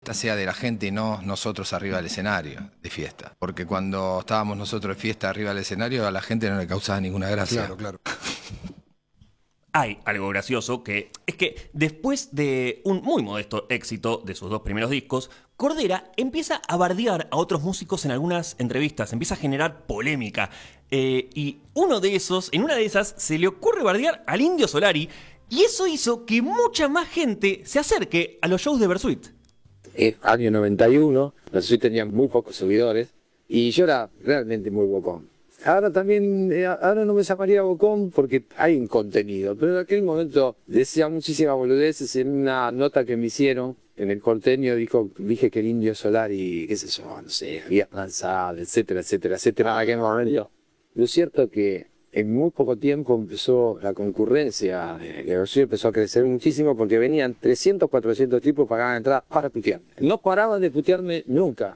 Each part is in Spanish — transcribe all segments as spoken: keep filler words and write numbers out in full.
fiesta sea de la gente y no nosotros arriba del escenario de fiesta. Porque cuando estábamos nosotros de fiesta arriba del escenario, a la gente no le causaba ninguna gracia. Claro, claro. Hay algo gracioso que es que después de un muy modesto éxito de sus dos primeros discos, Cordera empieza a bardear a otros músicos en algunas entrevistas, empieza a generar polémica. Eh, y uno de esos, en una de esas, se le ocurre bardear al Indio Solari, y eso hizo que mucha más gente se acerque a los shows de Bersuit. Es año noventa y uno, Bersuit tenía muy pocos seguidores, y yo era realmente muy bocón. Ahora también, eh, ahora no me llamaría bocón porque hay un contenido, pero en aquel momento decía muchísimas boludeces. En una nota que me hicieron en el Porteño dijo, dije que el Indio Solari, qué sé yo, no sé, había lanzado, etcétera, etcétera, etcétera, en aquel momento. Lo cierto es que en muy poco tiempo empezó la concurrencia de Bersuit, empezó a crecer muchísimo porque venían trescientos, cuatrocientos tipos pagaban entrada para putearme. No paraban de putearme nunca,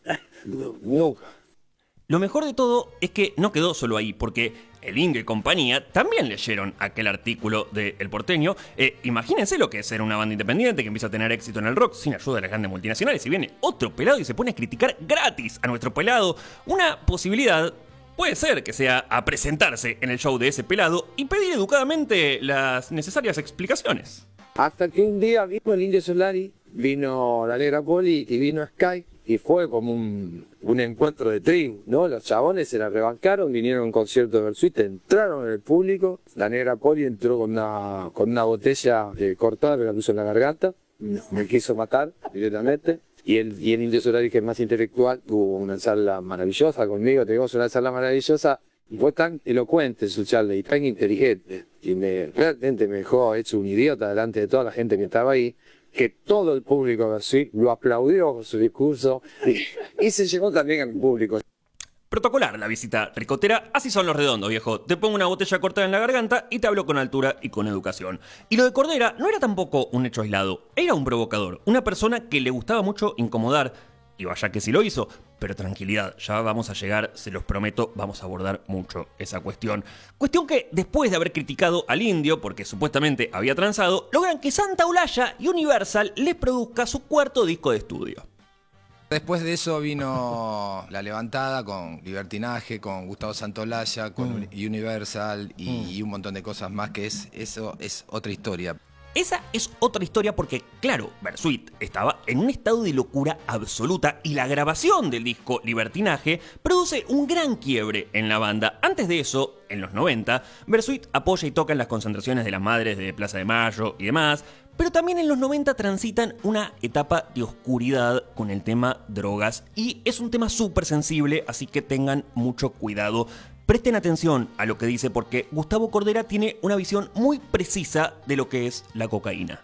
nunca. Lo mejor de todo es que no quedó solo ahí, porque el Indio y compañía también leyeron aquel artículo de El Porteño. Eh, imagínense lo que es ser una banda independiente que empieza a tener éxito en el rock sin ayuda de las grandes multinacionales. Y viene otro pelado y se pone a criticar gratis a nuestro pelado. Una posibilidad puede ser que sea a presentarse en el show de ese pelado y pedir educadamente las necesarias explicaciones. Hasta que un día vino el Indio Solari, vino la Negra Poli y vino Sky. Y fue como un, un encuentro de tribu, ¿no? Los chabones se la rebancaron, vinieron a un concierto de Bersuit, entraron en el público. La Negra Poli entró con una, con una botella eh, cortada, me la puso en la garganta. Me quiso matar directamente. Y el, y el Indio Solari, que es más intelectual, tuvo una charla maravillosa conmigo. Tuvimos una charla maravillosa. Y fue tan elocuente su charla y tan inteligente. Y me, realmente me dejó hecho un idiota delante de toda la gente que estaba ahí, que todo el público de Bersuit lo aplaudió con su discurso y, y se llegó también al público. Protocolar la visita ricotera, así son los redondos, viejo. Te pongo una botella cortada en la garganta y te hablo con altura y con educación. Y lo de Cordera no era tampoco un hecho aislado, era un provocador, una persona que le gustaba mucho incomodar. Y vaya que sí lo hizo, pero tranquilidad, ya vamos a llegar, se los prometo, vamos a abordar mucho esa cuestión. Cuestión que, después de haber criticado al Indio, porque supuestamente había transado, logran que Santa Olalla y Universal les produzca su cuarto disco de estudio. Después de eso vino La Levantada con Libertinaje, con Gustavo Santaolalla, con mm. Universal y, mm. y un montón de cosas más, que es eso es otra historia. Esa es otra historia porque, claro, Bersuit estaba en un estado de locura absoluta y la grabación del disco Libertinaje produce un gran quiebre en la banda. Antes de eso, en los noventa, Bersuit apoya y toca en las concentraciones de las madres de Plaza de Mayo y demás, pero también en los noventa transitan una etapa de oscuridad con el tema drogas y es un tema súper sensible, así que tengan mucho cuidado. Presten atención a lo que dice porque Gustavo Cordera tiene una visión muy precisa de lo que es la cocaína.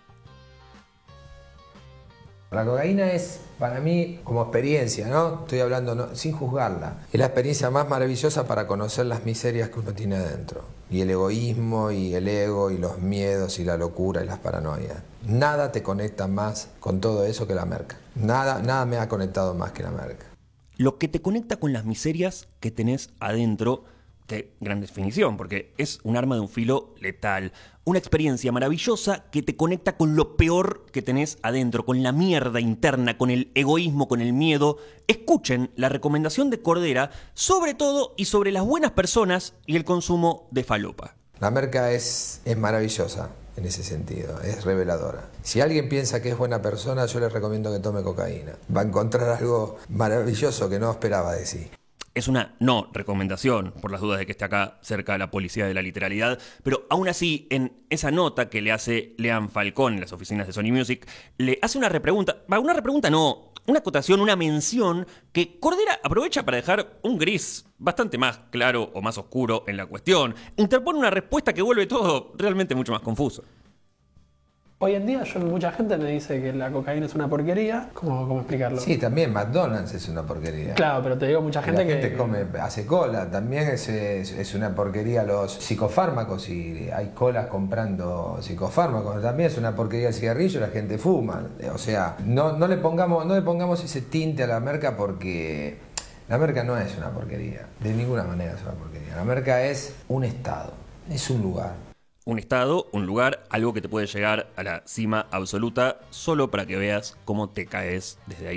La cocaína es, para mí, como experiencia, ¿no? Estoy hablando no, sin juzgarla. Es la experiencia más maravillosa para conocer las miserias que uno tiene adentro. Y el egoísmo, y el ego, y los miedos, y la locura, y las paranoias. Nada te conecta más con todo eso que la merca. Nada, nada me ha conectado más que la merca. Lo que te conecta con las miserias que tenés adentro, qué gran definición, porque es un arma de un filo letal. Una experiencia maravillosa que te conecta con lo peor que tenés adentro, con la mierda interna, con el egoísmo, con el miedo. Escuchen la recomendación de Cordera, sobre todo y sobre las buenas personas y el consumo de falopa. La merca es, es maravillosa en ese sentido, es reveladora. Si alguien piensa que es buena persona, yo le recomiendo que tome cocaína. Va a encontrar algo maravilloso que no esperaba de sí. Es una no recomendación, por las dudas de que esté acá cerca de la policía de la literalidad, pero aún así, en esa nota que le hace Lean Falcón en las oficinas de Sony Music, le hace una repregunta, una repregunta no, una acotación, una mención que Cordera aprovecha para dejar un gris bastante más claro o más oscuro en la cuestión. Interpone una respuesta que vuelve todo realmente mucho más confuso. Hoy en día yo, mucha gente me dice que la cocaína es una porquería. ¿Cómo, cómo explicarlo? Sí, también McDonald's es una porquería. Claro, pero te digo, mucha gente, la gente que... come, hace cola. También es, es, es una porquería los psicofármacos y hay colas comprando psicofármacos. También es una porquería el cigarrillo, la gente fuma. O sea, no, no, le pongamos, no le pongamos ese tinte a la merca porque la merca no es una porquería. De ninguna manera es una porquería. La merca es un estado, es un lugar. Un estado, un lugar, algo que te puede llegar a la cima absoluta solo para que veas cómo te caes desde ahí.